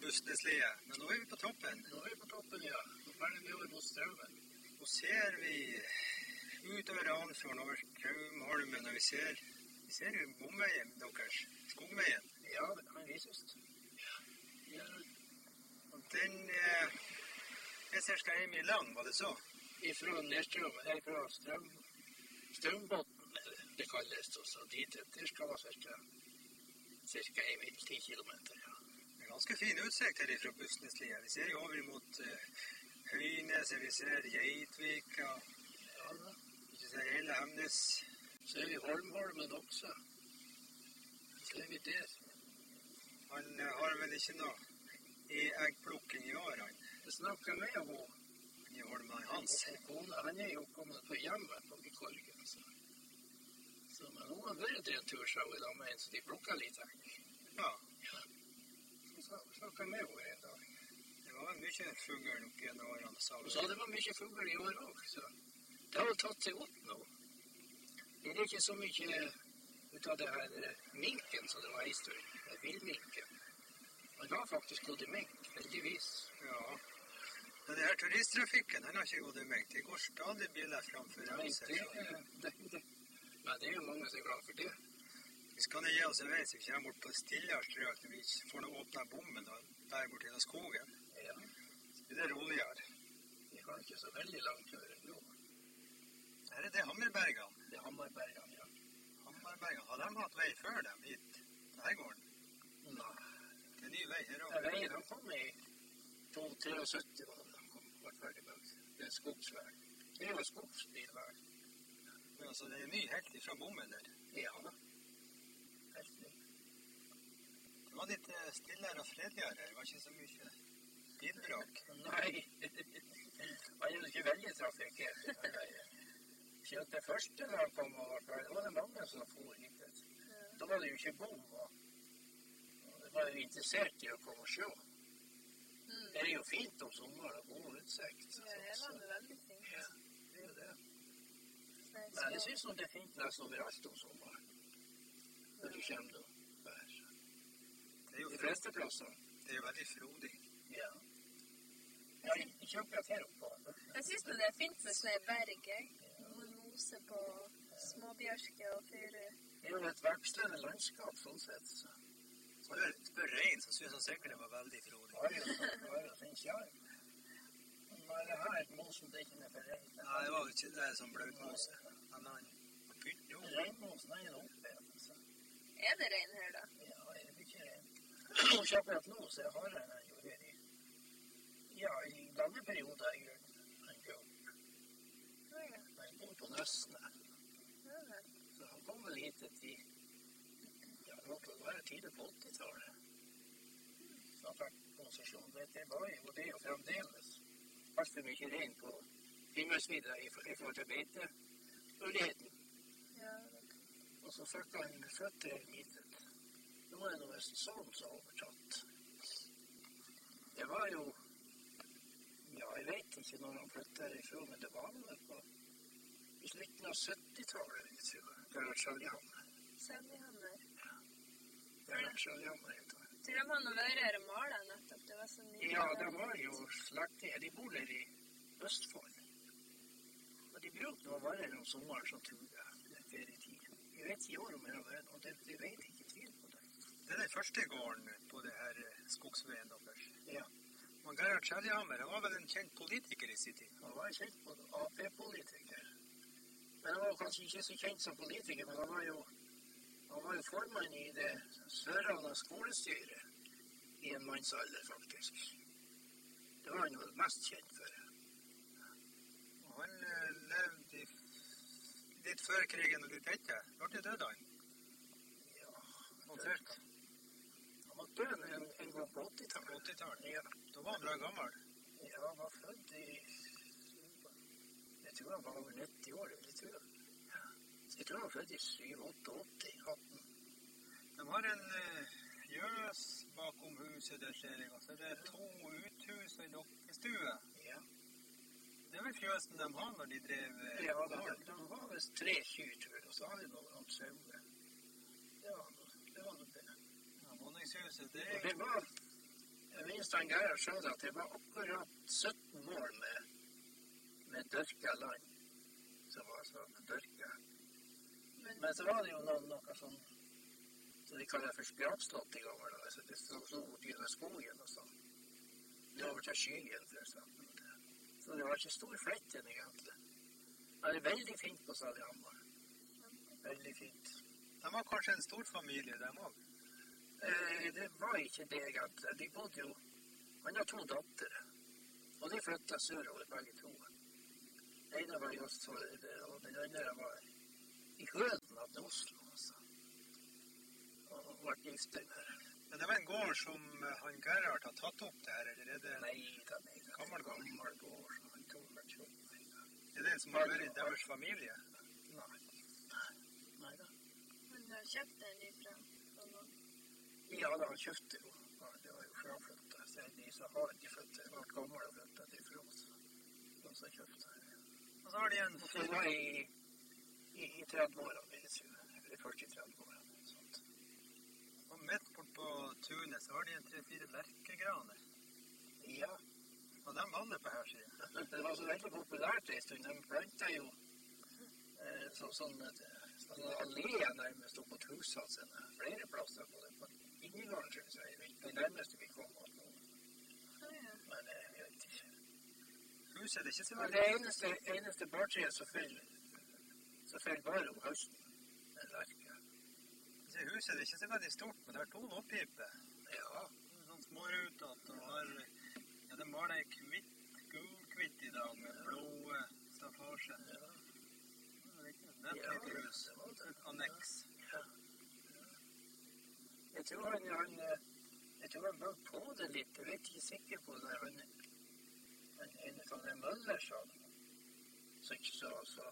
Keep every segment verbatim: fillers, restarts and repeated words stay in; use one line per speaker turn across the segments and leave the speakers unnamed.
Bussneslia. Men nå er vi på toppen.
Nå er vi på toppen, ja. Nå ferdig vi over mot Straumen.
Nå ser vi utover Ranfjorden, over Strømholmen, og vi ser, vi ser jo bomveien deres, skogveien.
Ja, det kan vises. Ja.
Og den eh, jeg ser skal hjem i lang, var det så?
Ifra Nedstrøm, her fra Strøm, Strømbåten, det kalles også, dit, det skal være cirka, cirka en mil, ti kilometer, ja.
Det er ganske fin utsikt her fra Bussneslia. Vi ser jo over mot uh, Høynes, vi ser Geitvika,
ja,
vi ser hele Hemnes.
Så ser vi Holmholmen også. Så ser vi der.
Han uh, har vel ikke noe i eggplukking i år, han.
Jeg snakker med henne.
I Holmen hans.
Kona, han er jo kommet på hjemmet på Vikorgen, så. Så men hun har vært en tur så i dag med en, så de plukker litt egg.
Ja.
Ja. Så snakker med henne en dag.
Det var mye fugl opp gjennom årene, sa vi.
Så det var mye fugl i år også, så. Det har jo tatt seg opp nå. Det er ikke så mye ut av det her minken som det var i stund, det villminken. Man har faktisk gått i mink, heldigvis.
Ja. Men det her turisttrafikken, den har ikke gått i mink. Det går stadig biler framfor
Nei,
oss.
det, det, det. Men det er jo mange som er glad for det.
Vi skal ned gi oss en vei, så vi kommer bort på stillere strøk, når vi får noe åpne bommen og der bort gjennom skogen.
Ja.
Så blir det roligere.
Vi har ikke så veldig langt kjøre nå.
Her er det Hammerbergene.
Det er Hammerbergene, ja.
Hammerbergene, har de hatt vei før dem hit? Her går den.
Nei.
Det er ny vei her også.
Ja, veien, han kom i tolv sytti var det han kom, var ferdig med. Det er skogsvei. Det er jo skogsbilvei.
Men altså, det er ny helt ifra bommen der.
Ja, helt ny.
Det var litt uh, stillere og fredeligere her. Det var ikke så mye bilbråk.
Nei, det var jo ikke veldig trafikkert. Ikke at det første da han kom og var ferdig, det var det mange som for hit. Da var det jo ikke bom, og det var jo interessert i å komme og se. Mm. Det er jo fint om sommeren og god utsikt.
Ja, det var det veldig fint.
Ja, det er jo det. Men jeg synes det er fint nesten overalt om sommeren. Når du kommer da. Det er jo de fleste plasser.
Det er jo veldig frodig.
Ja. Ja, ikke akkurat her oppe.
Jeg synes det er fint med sånne berg, og mose på småbjørke og fyre.
Det er jo et vekslende landskap, sånn sett. Så.
Spør, spør rein, så synes han sikkert det var veldig frodig.
Ja, ja, det finnes jeg. Men det her mosen, det er ikke noe for rein.
Nei, det var jo ikke det som bløt mose. Men han pynt jo.
Reinmosen er en opplevelse.
Er det rein her da?
Ja, det er ikke rein. Og ikke akkurat nå, så har jeg jo her i, ja, i lange perioder i grunnen. Han går. Han bor på Nøstene. Så han kom vel hit til, ja, det var tidlig på åttitallet. Så han fikk konsesjon. Det var jo det og fremdeles. Alt for mye rein på Finnmarksvidda i forhold til beitemuligheten.
Ja.
Og så fikk han føtter hit. Nå er det noe sånn som overtatt. Det var jo, ja, jeg vet ikke når han flyttet ifra, men det var noe på i slutten av syttitallet, jeg tror jeg. Det var Skjøljehammer.
Skjøljehammer?
Ja, det var Skjøljehammer, heter det.
Tror de han har vært her og malet nettopp? Det var så mye.
Ja, det var jo slagt her. De bor der i Østfold. Og de brukte å være her om sommeren som turer, ferietid. Jeg vet ikke år om jeg har vært, og det, det vet jeg ikke tvil på det.
Det er den første gården på det her skogsveien deres.
Ja.
Men Gerhard Skjøljehammer, han var vel en kjent politiker i sin tid?
Han var en kjent A P-politiker. Men han var kanskje ikke så kjent som politiker, men han var jo, han var jo formann i det Sørlandet skolestyret i en mannsalder, faktisk. Det var han jo mest kjent for.
Og han uh, levde i, litt før krigen og litt etter. Var det død han?
Ja,
og cirka.
Han var død en, en gang på åttitallet.
åttitallet?
Ja.
Da var han bra gammel.
Ja, han var født i... Jeg tror han var over nitti år, jeg tror. Ja. Jeg tror han var født i syv-åtte åtti, atten.
De har en uh, gjøs bakom huset der, ser jeg. Så det er to uthus og en dokkestue.
Ja.
Det er vel fjøsen de har når de drev... Uh,
ja, de, de var vist tre kyr, tror jeg, og så har de noen sauer. Det var noe, det var noe det.
Ja, våningshuset, det...
Det var... Jeg vet Stein Gerhard sa det at det var akkurat sytten mål med, med dørka land, som var sånn dørka.
Men,
Men så var det jo noen, noe sånn, så de kaller det for skrapslott i gammel, da. Så det stod så bort gjennom skogen og sånn. Det var over til skyen, for eksempel. Så det var ikke stor fletten, egentlig. Det er veldig fint på Salihamamer. Veldig fint.
De var kanskje en stor familie, dem også?
Eh, det var ikke det, egentlig. De bodde jo, han har to datter, og de flyttet sørover begge to. Den ene var i Østfold, og den andre var i høyden av Oslo, altså. Og ble gift den her.
Men det var en gård som han Gerhard har tatt opp det her, eller er det?
Nei, da, nei, da.
Gammel gård.
Gammel gård, så han tog meg til.
Er det en som har vært i deres familie?
Nei. Nei da.
han har kjøpt den ifra fra noen.
Ja, da han kjøpte jo. Ja, det var jo fraflyttet. Så de som har ikke flyttet, det var gammel og flyttet til fra oss. De som kjøpte.
Og så har de en...
Og så var jeg i, i, i tretti-årene, vil jeg si. Eller førti-tretti-årene. Sånt.
Og midt bort på tunet så har de en tre-fire lerkegraner.
Ja.
Og de vannet på her siden.
Det var så veldig populært en stund. De plantet jo eh, så, sånn at sånn allé nærmest opp mot husene sine. Flere plasser på det. På Innegården, synes jeg. Det nærmeste vi kom mot nå.
Ja, ja.
Men eh, jeg vet ikke.
Huset er det ikke så
Men
veldig...
det eneste, eneste bartreet som faller, så faller bare om høsten. En lerke.
Så huset er det ikke så veldig stort, men det har to nåpiper.
Ja.
Sånn smårutet, og har... Ja, de maler kvitt, gulkvitt i dag, med blå staffasje.
Ja.
Det er ikke et nett lite hus. Et anneks.
Ja. Jeg tror han, han, jeg tror han var på det litt. Jeg vet ikke sikker på det. Han, han en av de møller, sa det. Så ikke så, så,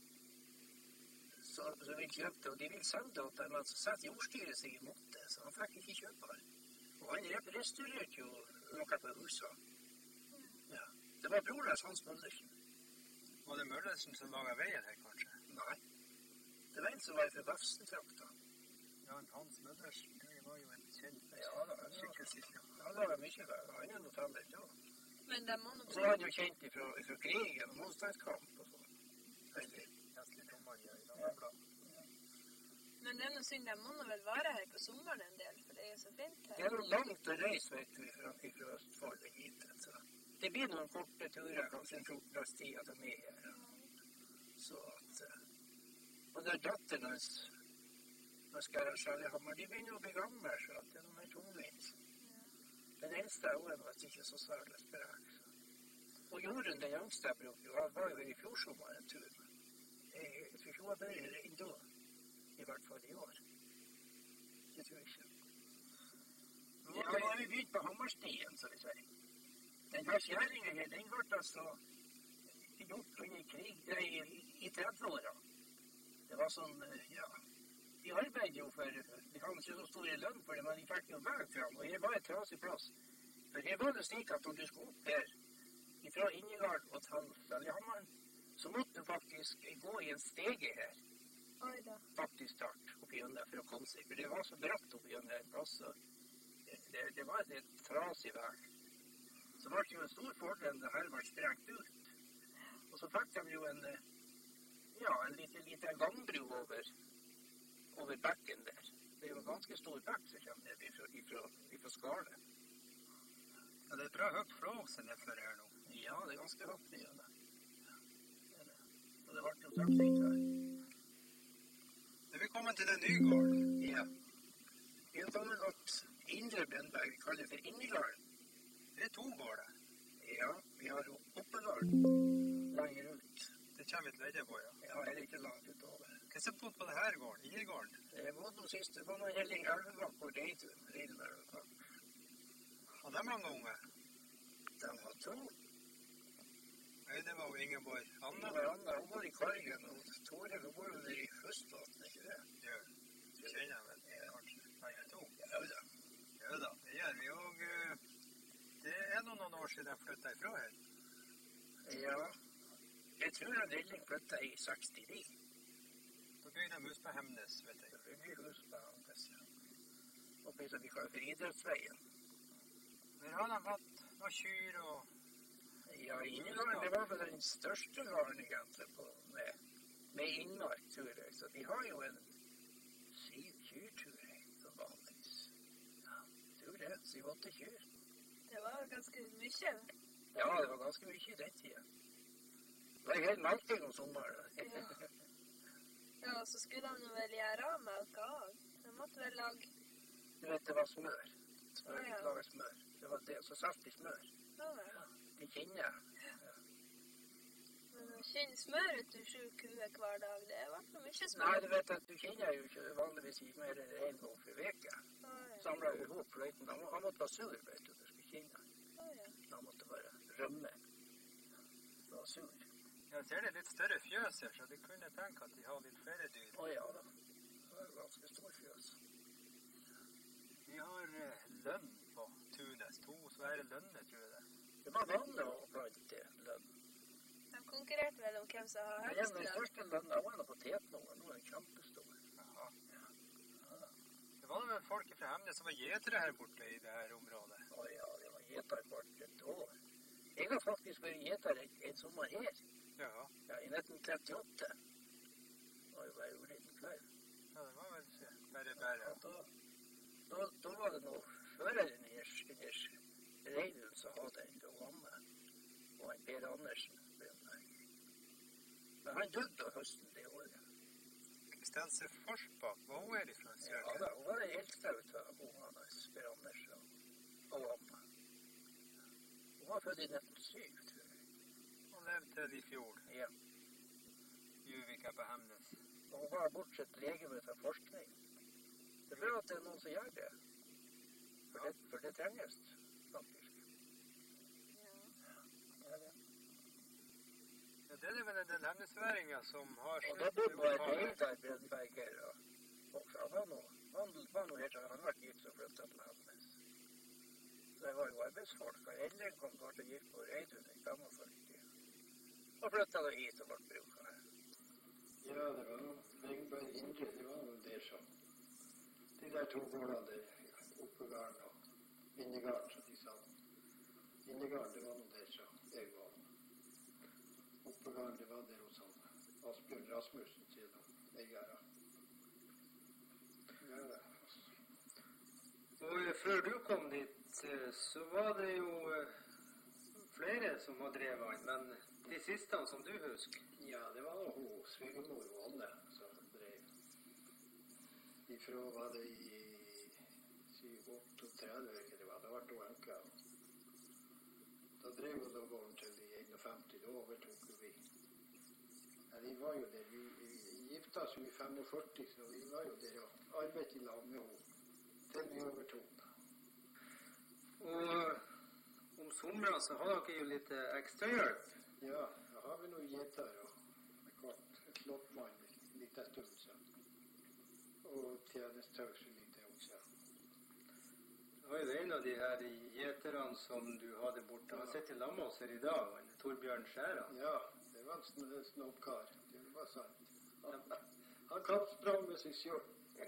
så, så vi kjøpte, og de vil selge det til men så satt jordstyret seg imot det, så han fikk ikke kjøpe det. Og han restaurerte jo noe på huset. Ja. Det var brorens Hans Møllersen.
Var det Møllersen som laget veien her, kanskje?
Nei. Det var en som var fra Vefsentrakta.
Ja, Hans Møllersen, det var jo en kjent
Ja, da,
skikkelse.
Ja, det var mye der. Han er noe tallet, ja.
Men de må nå
Og så var han jo kjent ifra, ifra krigen og motstandskamp og sånn. Veldig.
Hestlig tommer i Dagbladet.
Men det er noe synd, de må nå vel være her på sommeren en del, for det er så fint
Det
her.
er noe langt å reise, vet du, fra, fra Østfold og hit. Så. Det blir noen korte turer, kanskje en fjorten dags tid at de er her. Så at... Uh, og det er datteren hans, når skal jeg Salihamamer, de begynner å bli gamle, så at det er noe mer tungvint. Den eldste er også var ikke så særlig sprek. Og Jorunn, den yngste jeg brukte, han var jo her i fjor sommer en tur. Jeg, jeg tror ikke hun var bedre enn da. I hvert fall i år. Det tror jeg ikke. Ja, nå har vi begynt på Hammarstien, så vi sier. Den her skjæringen her, den ble altså gjort under krig nei, i, i tretti-åra. Det var sånn, ja, de arbeidet jo for, de hadde ikke så store lønn for det, men de fikk jo vei fram, og her var et trasig plass. For her var det slik at når du skulle opp her, fra Innegården og til Salihamamer, så måtte du faktisk gå i en stege her.
Oi da.
Faktisk start oppi under for å komme seg, for det var så bratt oppi under en plass, så det, det, det var et trasig vei. Så var det jo en stor fordel det her var sprengt ut. Og så fikk de jo en, ja, en liten, liten gangbru over, over bekken der. Det er jo en ganske stor bekk som kommer ned ifra, ifra, ifra Skarlet.
Ja, det er bra høyt flåse nedfor her nå.
Ja, det er ganske høyt mye det. Og det ble jo trafikk her.
Er vi kommet til den nye gården?
Ja. Vi har kommet at Indre Brennberg, vi kaller det for Innegården.
Det er to gårder.
Ja, vi har jo Oppegården lenger ut.
Det kommer vi til etterpå, ja.
Ja, det er ikke langt utover.
Hva som bodde på det her gården? Innegården?
Det var noe siste på noen Helling Elvebakk og Reidun, Reidun Elvebakk.
Og de mange unge?
De var to.
Øyne var jo Ingeborg. Anna?
Det var Anna, hun var i Kargen, og Tore, hun var jo der i Høstvatn, ikke det?
Ja, det kjenner jeg vel, kanskje. Nei, to.
Ja, da.
Ja da, det gjør vi. Og uh, det er nå noen år siden jeg flyttet ifra her.
Ja, jeg tror at Elling flyttet i sekstini.
Da bygde jeg hus på Hemnes, vet jeg.
Det bygde hus på Hemnes, ja. Og så vi kaller for Idrettsveien.
Der har de hatt noen kyr og...
Ja, inngarden, det var vel den største garden egentlig på, med, med innmark, tror jeg. Så de har jo en syv kyr, tror jeg, som vanligvis. Ja, tror det, syv åtte kyr.
Det var ganske mye.
Ja, det var ganske mye i den tiden. Det var helt melking om sommeren.
Ja. Ja, og så skulle de vel gjøre av melka av. De måtte vel lage...
Du vet, det var smør. Smør,
Ja, ja.
laget smør. Det var det, så saftig smør.
Ja, ja.
De kjenner.
Men å kjenne smør ut til sju kuer hver dag, det var for mye smør.
Nei, du vet at du kjenner jo ikke vanligvis i mer enn en gang for veke.
Ja, ja.
Samlet jo ihop fløyten. Han, han måtte være sur, vet du, du skulle kjenne.
Ja, ja.
Han måtte bare rømme. Det var sur.
Jeg ser det litt større fjøs her, så de kunne tenke at de har litt flere dyr.
Å ja da. Det var ganske stor fjøs.
Vi har eh, lønn på Tunes, to svære lønner, tror jeg det.
Det var vanlig å plante lønn.
De konkurrerte vel om hvem som har
Men
høyest
den
lønn.
største lønna var nå på Tetnåen. Nå er den kjempestor.
Jaha. Det var vel folk fra Hemne som var gjetere her borte i det her området.
Å ja, det var gjeter hvert et år. Jeg har faktisk vært gjeter en, en sommer her.
Ja,
Ja, i nitten trettiåtte. Det var jo bare uliten flau.
ja det var vel ikke bare bare.
Ja, da, da, da var det noe føreren i deres Reidun som hadde en til Anne, og en Per Andersen. Men han døde høsten det året.
Kristense Forsbakk, var hun her ifra
Ja,
Sørke?
da, hun var den eldste ut av ungene, Per Andersen og Anne. Hun var født i nitten null syv, tror jeg.
Hun levde til i fjor,
Ja.
Juvika på Hemnes.
Og hun var bortsett legeme til forskning. Det er bra at det er noen som gjør det. For det, for det trenges, faktisk.
Ja.
Ja, det.
Ja, det er vel den hemnesværingen som har
Og det bodde bare Reidar Brennberger og også. Han var noe, han var noe helt, han var gift og flyttet til Hemnes. Så det var jo arbeidsfolk, og Ellen kom bare til gift på Reidun i femogførti. Og flyttet da hit og ble bruket.
Ja, det var noe Ringberg Indre, det var noe der som de der to gårdene der, Oppegarden og Innegarden, som de sa. Innegarden, det var noe der som jeg var. Oppegarden, det var der hos han, Asbjørn Rasmussen, sier han, eier. Ja, det.
Og eh, før du kom dit, eh, så var det jo eh, flere som har drevet han, men de siste som du husker.
Ja, det var noe hun, svigermor og alle som drev. Ifra var det i syttiåtte, ikke det var, det var to enker. Da drev hun da gården til de femti, da overtok vi. Ja, vi var jo der, vi, vi gifta oss jo i femogførti, så vi var jo der og arbeidet i lag med henne. Til vi overtok.
Og om sommeren så har dere jo litt eh, ekstra hjelp.
Ja, da har vi noen gjeter og kvart et loppmann litt en stund siden. Og tjenestøy så litt også.
Det var jo en av de her gjeterne som du hadde borte. Han sitter sammen med oss her i dag, han Torbjørn Skjæran.
Ja, det var en sn snobbkar. Det var sant. Han, han kan sprang med seg selv.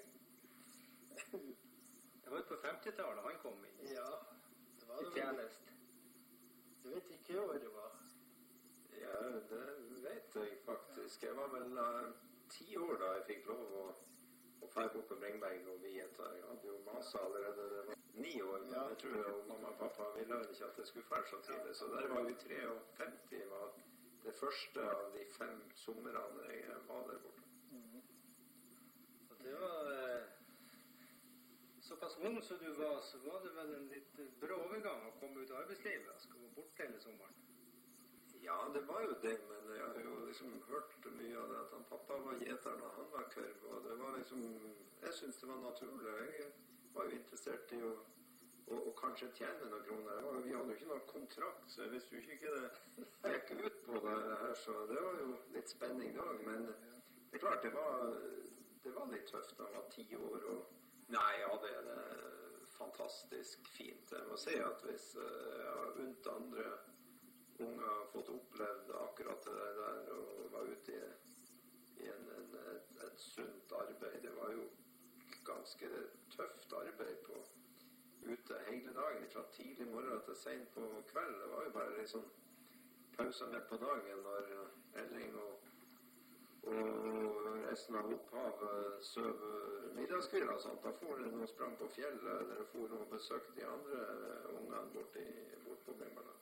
Det var jo på femtitallet han kom inn
Ja, det var
i
det.
tjenest.
Jeg vet ikke hva det var.
Ja, det vet jeg faktisk. Jeg var vel uh, ti år da jeg fikk lov å, å fære opp på Brengberg og vi gjetter. Jeg hadde jo maset allerede, det var ni år, men
Ja.
jeg tror jo mamma og pappa ville vel ikke at jeg skulle fære så tidlig. Så der var vi femtitre var det første av de fem sommerene jeg var der borte.
Og det var eh, såpass ung som du var, så var det vel en litt eh, brå overgang å komme ut av arbeidslivet og skulle gå bort hele sommeren.
Ja, det var jo det, men jeg har jo liksom hørt mye av det at han pappa var gjeter når han var kørv, og det var liksom, jeg synes det var naturlig. Jeg var jo interessert i å, å, å kanskje tjene noen kroner. Det var, vi hadde jo ikke noen kontrakt, så jeg visste jo ikke det gikk ut på det her, så det var jo litt spenning da, men det er klart, det var, det var litt tøft da, jeg var ti år, og nei, ja, det er det fantastisk fint. Jeg må si at hvis jeg har unnt andre unge har fått opplevd akkurat det der og var ute i, i en, en, et, et sunt arbeid. Det var jo ganske tøft arbeid på ute hele dagen fra tidlig morgen til sent på kveld. Det var jo bare liksom pauser med på dagen når Elling og, og resten av opphavet søv middagskvila og sånt. Da får de noen sprang på fjellet, eller får noen besøk de andre ungene bort, i, bort på Bimmerland.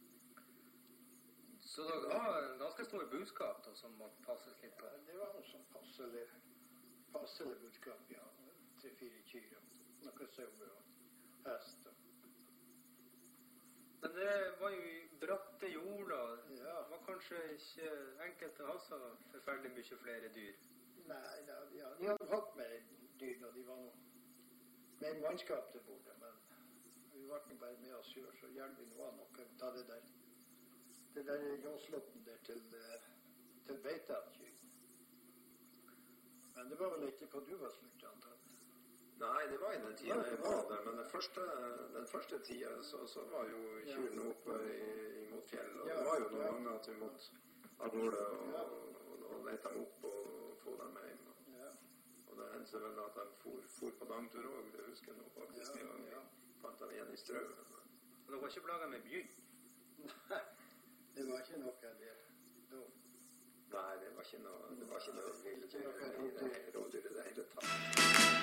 Så dere har ganske store budskap da, som må passes litt på?
Det var noe som passelig, passelig budskap, ja. Tre-fire kyr, noe sauer og hest.
Men det var jo i bratte jord da.
Ja.
Det var kanskje ikke enkelt å ha så forferdelig mye flere dyr?
Nei, ja, ja, de hadde hatt mer dyr da de var noe mer mannskap til bordet, men vi var ikke bare med oss selv, så gjerne vi noe noe da det der det der jåslotten der til, til beiteavkyr. Men det var vel ikke på Duvaslukt, antakelig.
Nei, det var i den tiden jeg var der, men den første, den første tiden så, så var jo kyrne oppe i, mot fjell, og det var jo noen ganger at vi måtte av gårde og, og, og lete dem opp og få dem hjem. Og,
Ja.
og det hendte vel at de for, for på dangtur også, det husker jeg nå faktisk,
Ja,
en gang
ja.
vi fant dem igjen i strøven.
Og dere var ikke plaget med bjørn?
Nei, det var ikke noe der. Da.
Nei, det var ikke noe, det var ikke noe vildt rådyr i det hele tatt.